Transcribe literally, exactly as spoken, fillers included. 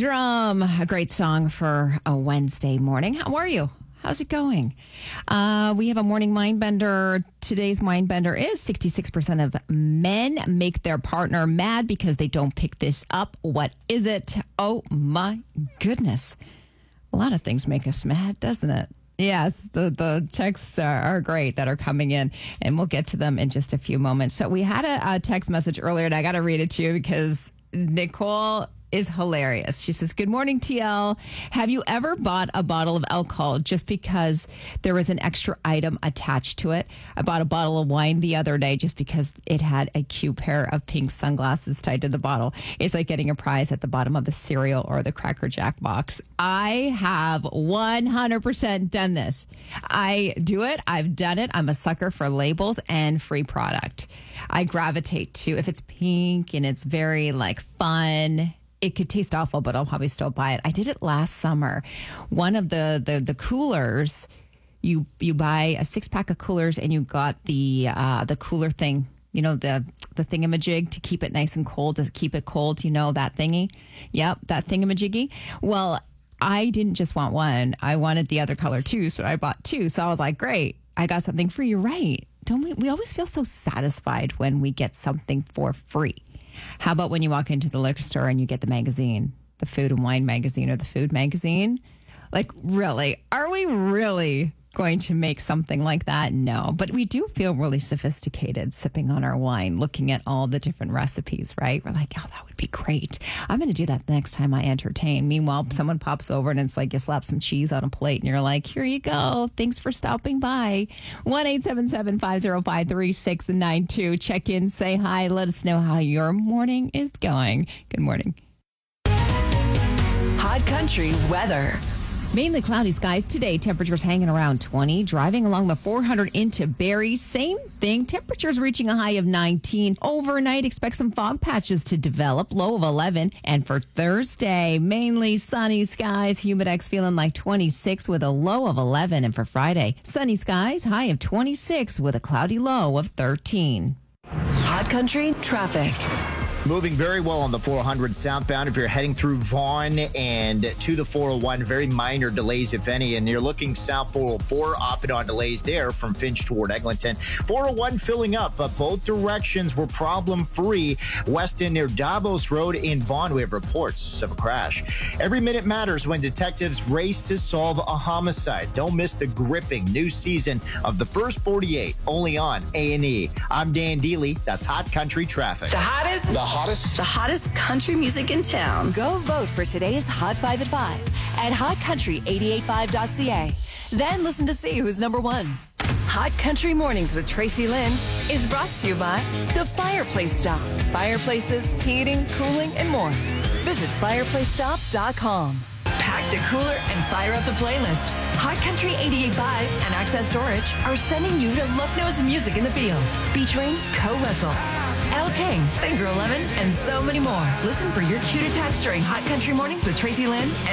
Drum, a great song for a Wednesday morning. How are you? How's it going? Uh, we have a morning mind bender. Today's mind bender is sixty-six percent of men make their partner mad because they don't pick this up. What is it? Oh my goodness. A lot of things make us mad, doesn't it? Yes, the, the texts are, are great that are coming in, and we'll get to them in just a few moments. So we had a, a text message earlier, and I got to read it to you because Nicole is hilarious. She says, good morning, T L. Have you ever bought a bottle of alcohol just because there was an extra item attached to it? I bought a bottle of wine the other day just because it had a cute pair of pink sunglasses tied to the bottle. It's like getting a prize at the bottom of the cereal or the Cracker Jack box. I have one hundred percent done this. I do it. I've done it. I'm a sucker for labels and free product. I gravitate to, if it's pink and it's very like fun, it could taste awful, but I'll probably still buy it. I did it last summer. One of the the, the coolers, you you buy a six pack of coolers and you got the uh, the cooler thing, you know, the the thingamajig to keep it nice and cold, to keep it cold, you know, that thingy. Yep, that thingamajiggy. Well, I didn't just want one. I wanted the other color too, so I bought two. So I was like, great, I got something free. You're right. Don't we? We always feel so satisfied when we get something for free. How about when you walk into the liquor store and you get the magazine, the food and wine magazine or the food magazine? Like, really? Are we really going to make something like that? No. But we do feel really sophisticated sipping on our wine, looking at all the different recipes, right? We're like, oh, that would be great. I'm going to do that next time I entertain. Meanwhile, someone pops over and it's like you slap some cheese on a plate and you're like, here you go. Thanks for stopping by. one eight seven seven, five zero five, three six nine two. Check in, say hi. Let us know how your morning is going. Good morning. Hot Country weather. Mainly cloudy skies today. Temperatures hanging around twenty. Driving along the four hundred into Barrie. Same thing. Temperatures reaching a high of nineteen. Overnight, expect some fog patches to develop. Low of eleven. And for Thursday, mainly sunny skies. Humidex feeling like twenty-six with a low of eleven. And for Friday, sunny skies. High of twenty-six with a cloudy low of thirteen. Hot Country traffic. Moving very well on the four hundred southbound if you're heading through Vaughan and to the four oh one. Very minor delays, if any, and you're looking south four oh four, off and on delays there from Finch toward Eglinton. four oh one filling up, but both directions were problem-free. Weston near Davos Road in Vaughan, we have reports of a crash. Every minute matters when detectives race to solve a homicide. Don't miss the gripping new season of The First forty-eight, only on A and E. I'm Dan Deely. That's Hot Country Traffic. The hottest, The hottest? the hottest country music in town. Go vote for today's Hot five at five at hot country eight eight five dot c a. Then listen to see who's number one. Hot Country Mornings with Tracy Lynn is brought to you by The Fireplace Stop. Fireplaces, heating, cooling, and more. Visit fireplace stop dot com. Pack the cooler and fire up the playlist. Hot Country eighty-eight point five and Access Storage are sending you to Lucknow's Music in the Fields, featuring Co Wetzel, Al King, Finger eleven, and so many more. Listen for your cue to text during Hot Country Mornings with Tracy Lynn